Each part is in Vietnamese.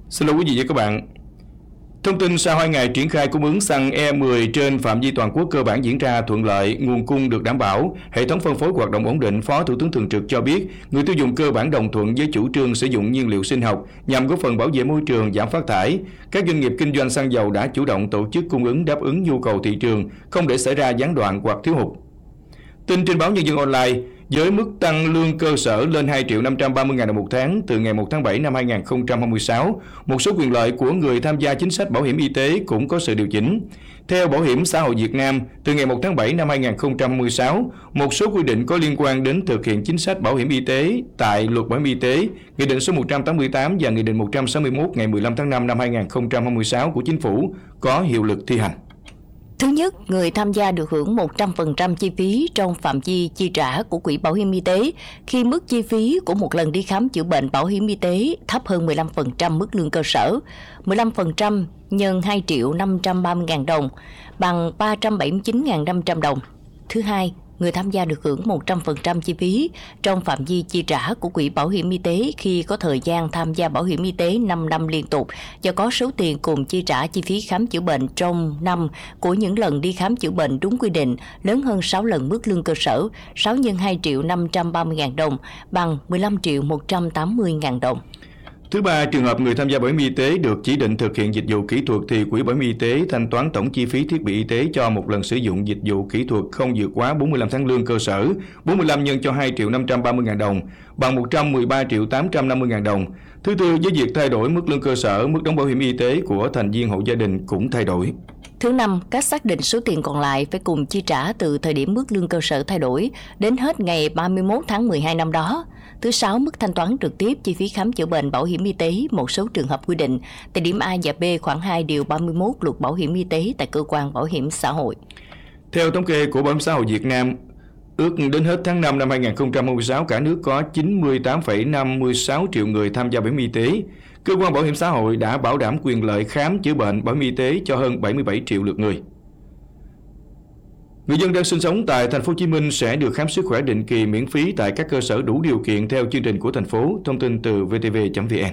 Xin lỗi quý vị và các bạn. Thông tin sau 2 ngày triển khai cung ứng xăng E10 trên phạm vi toàn quốc cơ bản diễn ra thuận lợi, nguồn cung được đảm bảo, hệ thống phân phối hoạt động ổn định, Phó Thủ tướng Thường trực cho biết, người tiêu dùng cơ bản đồng thuận với chủ trương sử dụng nhiên liệu sinh học nhằm góp phần bảo vệ môi trường, giảm phát thải. Các doanh nghiệp kinh doanh xăng dầu đã chủ động tổ chức cung ứng đáp ứng nhu cầu thị trường, không để xảy ra gián đoạn hoặc thiếu hụt. Tin trên báo Nhân dân Online, với mức tăng lương cơ sở lên 2.530.000 đồng một tháng từ ngày 1 tháng 7 năm 2026, một số quyền lợi của người tham gia chính sách bảo hiểm y tế cũng có sự điều chỉnh. Theo Bảo hiểm xã hội Việt Nam, từ ngày 1 tháng 7 năm 2026, một số quy định có liên quan đến thực hiện chính sách bảo hiểm y tế tại Luật Bảo hiểm y tế, Nghị định số 188 và Nghị định 161 ngày 15 tháng 5 năm 2026 của Chính phủ có hiệu lực thi hành. Thứ nhất, người tham gia được hưởng 100% chi phí trong phạm vi chi trả của Quỹ Bảo hiểm y tế khi mức chi phí của một lần đi khám chữa bệnh bảo hiểm y tế thấp hơn 15% mức lương cơ sở. 15% nhân 2.530.000 đồng bằng 379.500 đồng. Thứ hai, người tham gia được hưởng 100% chi phí trong phạm vi chi trả của Quỹ Bảo hiểm y tế khi có thời gian tham gia bảo hiểm y tế 5 năm liên tục và có số tiền cùng chi trả chi phí khám chữa bệnh trong năm của những lần đi khám chữa bệnh đúng quy định lớn hơn 6 lần mức lương cơ sở, 6 x 2.530.000 đồng bằng 15.180.000 đồng. Thứ ba, trường hợp người tham gia bảo hiểm y tế được chỉ định thực hiện dịch vụ kỹ thuật thì Quỹ Bảo hiểm y tế thanh toán tổng chi phí thiết bị y tế cho một lần sử dụng dịch vụ kỹ thuật không vượt quá 45 tháng lương cơ sở, 45 nhân cho 2.530.000 đồng, bằng 113.850.000 đồng. Thứ tư, với việc thay đổi mức lương cơ sở, mức đóng bảo hiểm y tế của thành viên hộ gia đình cũng thay đổi. Thứ năm, cách xác định số tiền còn lại phải cùng chi trả từ thời điểm mức lương cơ sở thay đổi đến hết ngày 31 tháng 12 năm đó. Thứ sáu, mức thanh toán trực tiếp chi phí khám chữa bệnh bảo hiểm y tế một số trường hợp quy định tại điểm A và B khoản 2 điều 31 Luật Bảo hiểm y tế tại cơ quan bảo hiểm xã hội. Theo thống kê của Bảo hiểm xã hội Việt Nam, ước đến hết tháng 5 năm 2026, cả nước có 98,56 triệu người tham gia bảo hiểm y tế. Cơ quan bảo hiểm xã hội đã bảo đảm quyền lợi khám chữa bệnh bảo hiểm y tế cho hơn 77 triệu lượt người. Người dân đang sinh sống tại thành phố Hồ Chí Minh sẽ được khám sức khỏe định kỳ miễn phí tại các cơ sở đủ điều kiện theo chương trình của thành phố. Thông tin từ vtv.vn.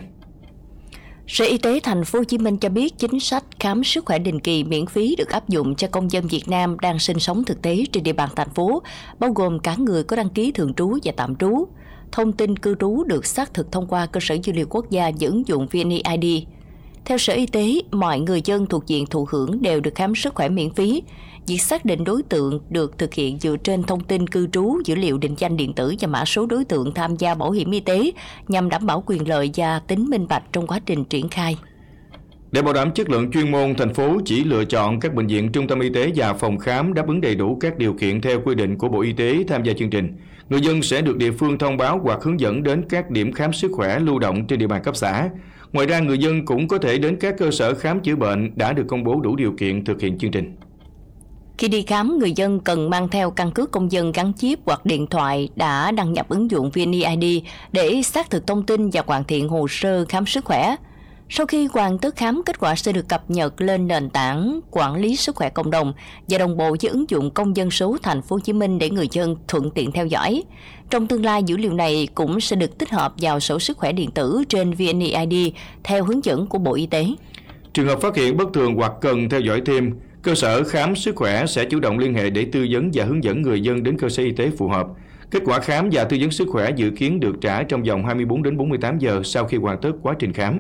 Sở Y tế thành phố Hồ Chí Minh cho biết chính sách khám sức khỏe định kỳ miễn phí được áp dụng cho công dân Việt Nam đang sinh sống thực tế trên địa bàn thành phố, bao gồm cả người có đăng ký thường trú và tạm trú. Thông tin cư trú được xác thực thông qua cơ sở dữ liệu quốc gia và ứng dụng VNeID. Theo Sở Y tế, mọi người dân thuộc diện thụ hưởng đều được khám sức khỏe miễn phí. Việc xác định đối tượng được thực hiện dựa trên thông tin cư trú, dữ liệu định danh điện tử và mã số đối tượng tham gia bảo hiểm y tế nhằm đảm bảo quyền lợi và tính minh bạch trong quá trình triển khai. Để bảo đảm chất lượng chuyên môn, thành phố chỉ lựa chọn các bệnh viện, trung tâm y tế và phòng khám đáp ứng đầy đủ các điều kiện theo quy định của Bộ Y tế tham gia chương trình. Người dân sẽ được địa phương thông báo hoặc hướng dẫn đến các điểm khám sức khỏe lưu động trên địa bàn cấp xã. Ngoài ra, người dân cũng có thể đến các cơ sở khám chữa bệnh đã được công bố đủ điều kiện thực hiện chương trình. Khi đi khám, người dân cần mang theo căn cước công dân gắn chip hoặc điện thoại đã đăng nhập ứng dụng VNeID để xác thực thông tin và hoàn thiện hồ sơ khám sức khỏe. Sau khi hoàn tất khám, kết quả sẽ được cập nhật lên nền tảng quản lý sức khỏe cộng đồng và đồng bộ với ứng dụng công dân số thành phố Hồ Chí Minh để người dân thuận tiện theo dõi. Trong tương lai, dữ liệu này cũng sẽ được tích hợp vào sổ sức khỏe điện tử trên VNeID theo hướng dẫn của Bộ Y tế. Trường hợp phát hiện bất thường hoặc cần theo dõi thêm, cơ sở khám sức khỏe sẽ chủ động liên hệ để tư vấn và hướng dẫn người dân đến cơ sở y tế phù hợp. Kết quả khám và tư vấn sức khỏe dự kiến được trả trong vòng 24 đến 48 giờ sau khi hoàn tất quá trình khám.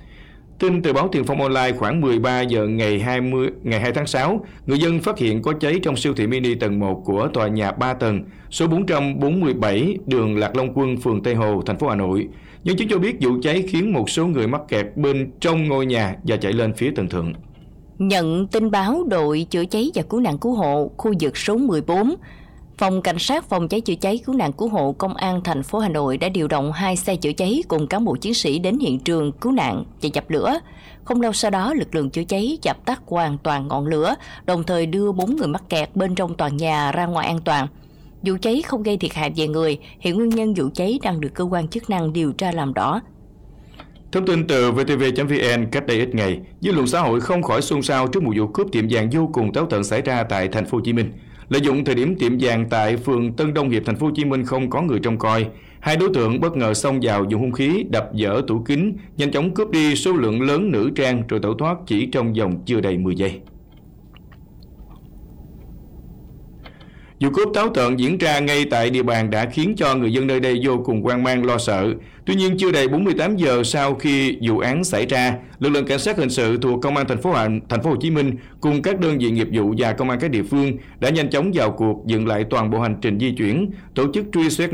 Tin từ báo Tiền Phong Online, khoảng 13 giờ ngày 2 tháng 6, người dân phát hiện có cháy trong siêu thị mini tầng 1 của tòa nhà 3 tầng, số 447 đường Lạc Long Quân, phường Tây Hồ, thành phố Hà Nội. Nhân chứng cho biết vụ cháy khiến một số người mắc kẹt bên trong ngôi nhà và chạy lên phía tầng thượng. Nhận tin báo, đội chữa cháy và cứu nạn cứu hộ khu vực số 14, Phòng Cảnh sát Phòng cháy chữa cháy cứu nạn cứu hộ Công an thành phố Hà Nội đã điều động 2 xe chữa cháy cùng cán bộ chiến sĩ đến hiện trường cứu nạn và dập lửa. Không lâu sau đó, lực lượng chữa cháy dập tắt hoàn toàn ngọn lửa, đồng thời đưa 4 người mắc kẹt bên trong tòa nhà ra ngoài an toàn. Vụ cháy không gây thiệt hại về người, hiện nguyên nhân vụ cháy đang được cơ quan chức năng điều tra làm rõ. Thông tin từ vtv.vn, cách đây ít ngày, dư luận xã hội không khỏi xôn xao trước một vụ cướp tiệm vàng vô cùng táo tợn xảy ra tại thành phố Hồ Chí Minh. Lợi dụng thời điểm tiệm vàng tại phường Tân Đông Hiệp, thành phố Hồ Chí Minh không có người trông coi, Hai đối tượng bất ngờ xông vào dùng hung khí đập vỡ tủ kính, nhanh chóng cướp đi số lượng lớn nữ trang rồi tẩu thoát chỉ trong vòng chưa đầy 10 giây. Vụ cướp táo tợn diễn ra ngay tại địa bàn đã khiến cho người dân nơi đây vô cùng hoang mang lo sợ. Tuy nhiên, chưa đầy 48 giờ sau khi vụ án xảy ra, lực lượng cảnh sát hình sự thuộc Công an thành phố Hồ Chí Minh cùng các đơn vị nghiệp vụ và công an các địa phương đã nhanh chóng vào cuộc dựng lại toàn bộ hành trình di chuyển, tổ chức truy xét